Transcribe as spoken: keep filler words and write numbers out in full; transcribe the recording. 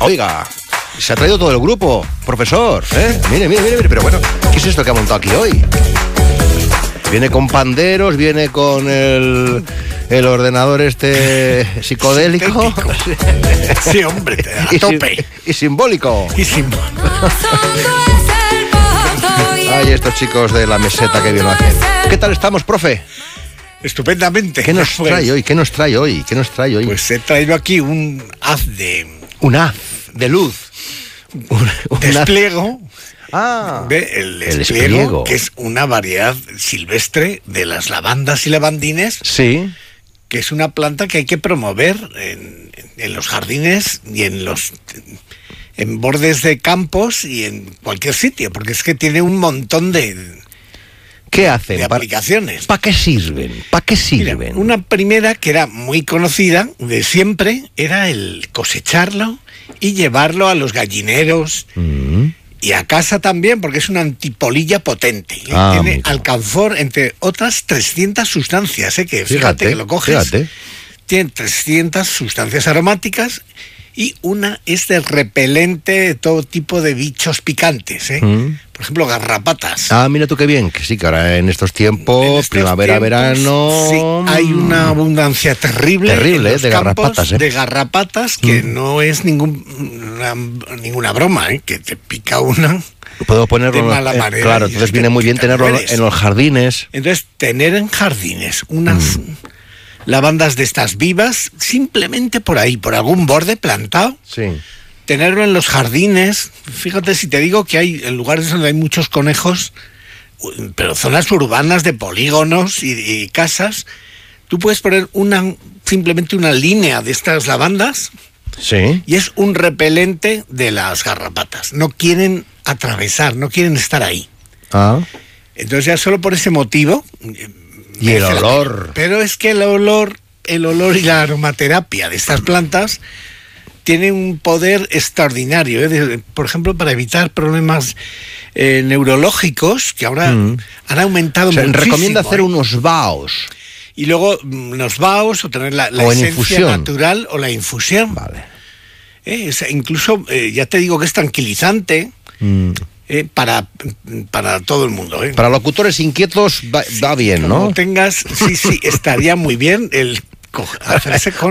Oiga, se ha traído todo el grupo, profesor, ¿eh? Mire, mire, mire, mire, pero bueno, ¿qué es esto que ha montado aquí hoy? Viene con panderos, viene con el, el ordenador este psicodélico. Sí, hombre, a y tope. Sim, y simbólico. Y simbólico. Ay, estos chicos de la meseta que bien lo hacen. ¿Qué tal estamos, profe? Estupendamente. ¿Qué nos pues, trae hoy? ¿Qué nos trae hoy? ¿Qué nos trae hoy? Pues he traído aquí un haz de... Un haz de luz. Un, un despliego. Ah, de el despliego, el despliego, que es una variedad silvestre de las lavandas y lavandines. Sí. Que es una planta que hay que promover en, en los jardines y en los... en bordes de campos y en cualquier sitio, porque es que tiene un montón de... ¿Qué hacen? De aplicaciones. ¿Para qué sirven? ¿Para qué sirven? Mira, una primera que era muy conocida de siempre era el cosecharlo y llevarlo a los gallineros mm. y a casa también, porque es una antipolilla potente. ¿eh? Ah, Tiene amigo. alcanfor, entre otras trescientas sustancias, ¿eh? que fíjate, fíjate que lo coges. Fíjate. Tiene trescientas sustancias aromáticas y una es de repelente de todo tipo de bichos picantes, ¿eh? Mm. Por ejemplo, garrapatas. Ah, mira tú qué bien, que sí, que ahora en estos tiempos, en estos primavera, tiempos, verano... Sí, hay una abundancia terrible, terrible en los de garrapatas, ¿eh? de garrapatas, que mm. no es ningún, una, ninguna broma, ¿eh? Que te pica una... Puedo ponerlo de mala en, manera, claro, entonces viene muy bien tenerlo en, en los jardines. Entonces, tener en jardines unas... Mm. lavandas de estas vivas, simplemente por ahí, por algún borde plantado. Sí. Tenerlo en los jardines. Fíjate si te digo que hay en lugares donde hay muchos conejos, pero zonas urbanas de polígonos y, y casas, tú puedes poner una simplemente una línea de estas lavandas. Sí. Y es un repelente de las garrapatas. No quieren atravesar, no quieren estar ahí. Ah. Entonces ya solo por ese motivo... Y el olor. Pero es que el olor, el olor y la aromaterapia de estas plantas tiene un poder extraordinario, ¿eh? De, por ejemplo, para evitar problemas eh, neurológicos que ahora mm. han aumentado, o sea, muchísimo. Recomienda hacer ¿eh? unos vaos. Y luego unos vaos o tener la, la o esencia infusión. natural o la infusión. Vale. Eh, o sea, incluso, eh, ya te digo que es tranquilizante. Mm. Eh, para, para todo el mundo. ¿eh? Para locutores inquietos va, sí, va bien, ¿no? Como tengas, sí, sí, estaría muy bien el hacerse con